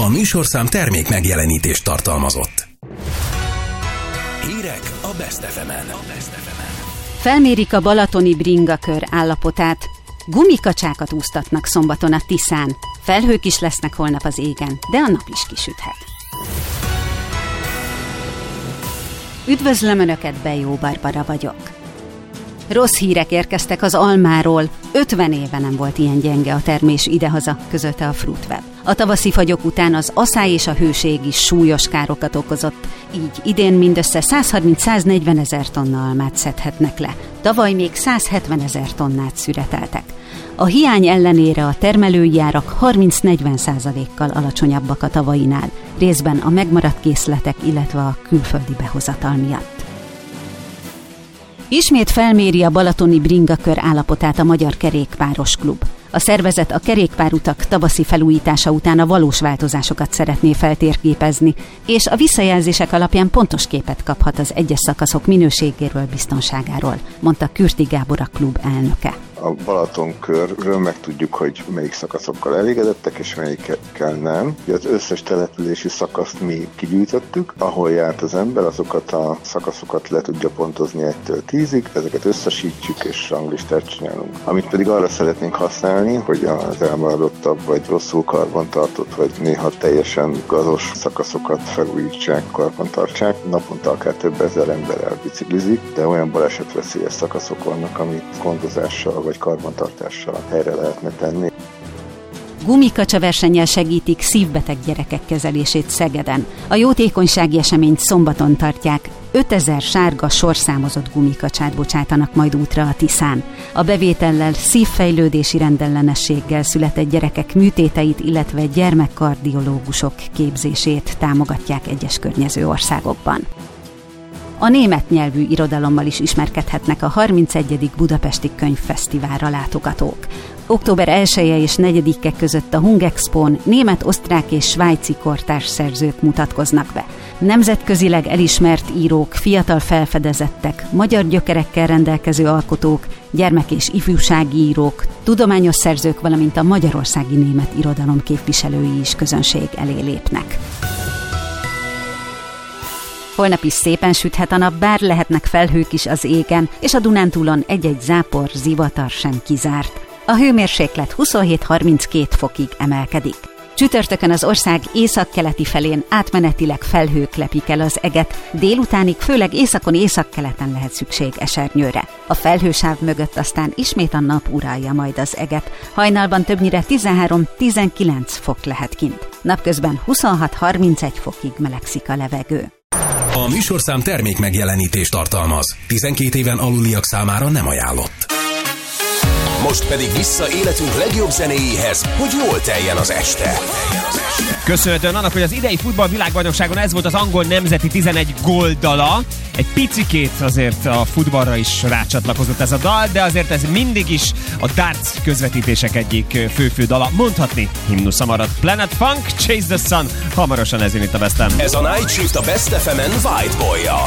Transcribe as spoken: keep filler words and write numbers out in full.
A műsorszám termék megjelenítést tartalmazott. Hírek a Best ef emen. Felmérik a balatoni bringakör állapotát. Gumikacsákat úsztatnak szombaton a Tiszán. Felhők is lesznek holnap az égen, de a nap is kisüthet. Üdvözlöm Önöket, Bejó Barbara vagyok. Rossz hírek érkeztek az almáról. ötven éve nem volt ilyen gyenge a termés idehaza, közölte a Fruitweb. A tavaszi fagyok után az aszály és a hőség is súlyos károkat okozott, így idén mindössze száz harminc-száznegyven ezer tonna almát szedhetnek le. Tavaly még száz hetven ezer tonnát szüreteltek. A hiány ellenére a termelői árak harminc-negyven százalékkal alacsonyabbak a tavainál, részben a megmaradt készletek, illetve a külföldi behozatal miatt. Ismét felméri a balatoni bringakör állapotát a Magyar Kerékpáros Klub. A szervezet a kerékpárutak tavaszi felújítása után a valós változásokat szeretné feltérképezni, és a visszajelzések alapján pontos képet kaphat az egyes szakaszok minőségéről, biztonságáról, mondta Kürti Gábor, a klub elnöke. A Balatonkörről megtudjuk, hogy melyik szakaszokkal elégedettek, és melyikkel nem. Az összes települési szakaszt mi kigyűjtöttük, ahol járt az ember, azokat a szakaszokat le tudja pontozni egytől tízig, ezeket összesítjük és ranglistát csinálunk. Amit pedig arra szeretnénk használni, hogy az elmaradottabb, vagy rosszul karbantartott, vagy néha teljesen gazos szakaszokat felújítsák, karbantartsák. Naponta akár több ezer ember elbiciklizik, de olyan balesetveszélyes szakaszok vannak, amit gondozással vagy karbantartással helyre lehetne tenni. Gumikacsa versennyel segítik szívbeteg gyerekek kezelését Szegeden. A jótékonysági eseményt szombaton tartják. ötezer sárga sorszámozott gumikacsát bocsátanak majd útra a Tiszán. A bevétellel szívfejlődési rendellenességgel született gyerekek műtéteit, illetve gyermekkardiológusok képzését támogatják egyes környező országokban. A német nyelvű irodalommal is ismerkedhetnek a harmincegyedik Budapesti Könyvfesztiválra látogatók. október elseje és negyedike között a Hungexpón német, osztrák és svájci kortárs szerzők mutatkoznak be. Nemzetközileg elismert írók, fiatal felfedezettek, magyar gyökerekkel rendelkező alkotók, gyermek- és ifjúsági írók, tudományos szerzők, valamint a magyarországi német irodalom képviselői is közönség elé lépnek. Holnap is szépen süthet a nap, bár lehetnek felhők is az égen, és a Dunántúlon egy-egy zápor, zivatar sem kizárt. A hőmérséklet huszonhét-harminckét fokig emelkedik. Csütörtökön az ország északkeleti felén átmenetileg felhők lepik el az eget, délutánig főleg északon északkeleten lehet szükség esernyőre. A felhősáv mögött aztán ismét a nap uralja majd az eget. Hajnalban többnyire tizenhárom-tizenkilenc fok lehet kint. Napközben huszonhat-harmincegy fokig melegszik a levegő. A műsorszám termék megjelenítést tartalmaz. tizenkét éven aluliak számára nem ajánlott. Most pedig vissza életünk legjobb zenéjéhez, hogy jól teljen az este. Köszönhetően annak, hogy az idei futballvilágbajnokságon ez volt az angol nemzeti tizenegy góldala. Egy picikét azért a futballra is rácsatlakozott ez a dal, de azért ez mindig is a darts közvetítések egyik fő-fő dala. Mondhatni, himnusza maradt. Planet Funk, Chase the Sun, hamarosan ez jön itt a Best Em. Ez a Night Shift a Best ef emen White Boy-jal.